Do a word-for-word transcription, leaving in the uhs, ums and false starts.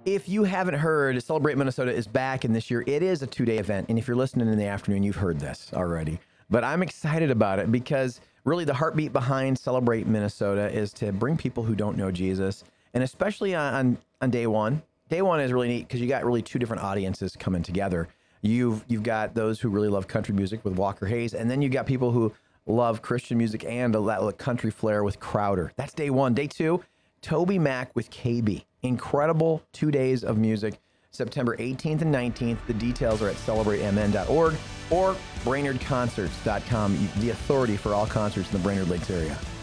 If you haven't heard, Celebrate Minnesota is back, and this year it is a two-day event. And if you're listening in the afternoon, you've heard this already. But I'm excited about it because really the heartbeat behind Celebrate Minnesota is to bring people who don't know Jesus, and especially on, on day one. Day one is really neat because you got really two different audiences coming together. You've you've got those who really love country music with Walker Hayes, and then you got people who love Christian music and a lot of country flair with Crowder. That's day one. Day two, Toby Mac with K B. Incredible two days of music, September eighteenth and nineteenth. The details are at celebrate m n dot org or brainerd concerts dot com, the authority for all concerts in the Brainerd Lakes area.